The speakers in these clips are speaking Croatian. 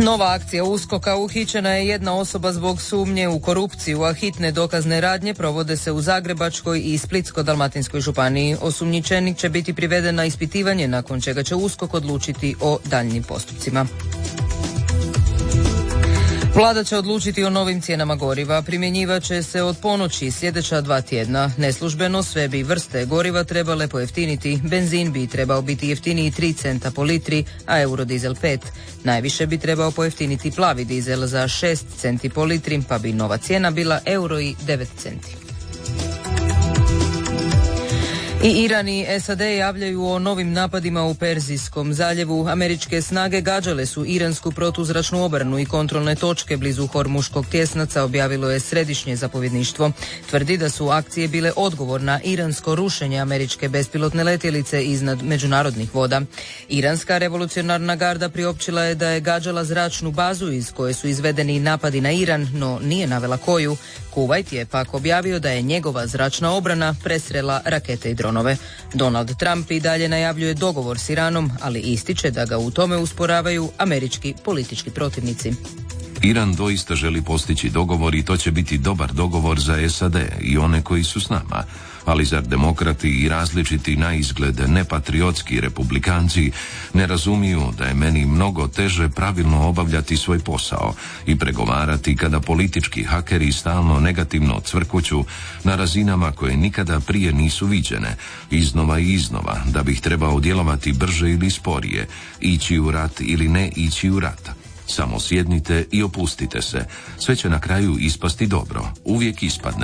Nova akcija USKOK-a, uhićena je jedna osoba zbog sumnje u korupciju, a hitne dokazne radnje provode se u Zagrebačkoj i Splitsko-dalmatinskoj županiji. Osumnjičenik će biti priveden na ispitivanje, nakon čega će USKOK odlučiti o daljnjim postupcima. Vlada će odlučiti o novim cijenama goriva. Primjenjivat će se od ponoći sljedeća 2 tjedna. Neslužbeno sve bi vrste goriva trebale pojeftiniti. Benzin bi trebao biti jeftiniji 3 centa po litri, a eurodizel 5. Najviše bi trebao pojeftiniti plavi dizel za 6 centi po litri, pa bi nova cijena bila euro i 9 centi. I Iran i SAD javljaju o novim napadima u Perzijskom zaljevu. Američke snage gađale su iransku protuzračnu obranu i kontrolne točke blizu Hormuškog tjesnaca, objavilo je središnje zapovjedništvo. Tvrdi da su akcije bile odgovor na iransko rušenje američke bespilotne letjelice iznad međunarodnih voda. Iranska revolucionarna garda priopćila je da je gađala zračnu bazu iz koje su izvedeni napadi na Iran, no nije navela koju. Kuvajt je pak objavio da je njegova zračna obrana presrela rakete i dronove. Donald Trump i dalje najavljuje dogovor s Iranom, ali ističe da ga u tome usporavaju američki politički protivnici. Iran doista želi postići dogovor i to će biti dobar dogovor za SAD i one koji su s nama. Ali zar demokrati i različiti na izgled nepatriotski republikanci ne razumiju da je meni mnogo teže pravilno obavljati svoj posao i pregovarati kada politički hakeri stalno negativno cvrkuću na razinama koje nikada prije nisu viđene, iznova i iznova, da bih trebao djelovati brže ili sporije, ići u rat ili ne ići u rat. Samo sjednite i opustite se. Sve će na kraju ispasti dobro. Uvijek ispadne.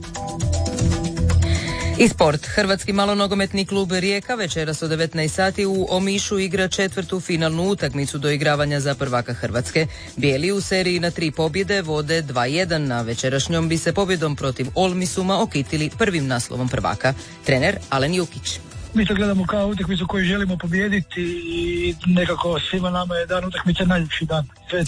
I sport. Hrvatski malonogometni klub Rijeka večeras od 19 sati u Omišu igra 4. finalnu utakmicu doigravanja za prvaka Hrvatske. Bijeli u seriji na 3 pobjede vode 2-1. Na večerašnjom bi se pobjedom protiv Olmisuma okitili prvim naslovom prvaka. Trener Alen Jukić. Mi to gledamo kao utakmicu koju želimo pobijediti i nekako svima nama je dan utakmice najljepši dan.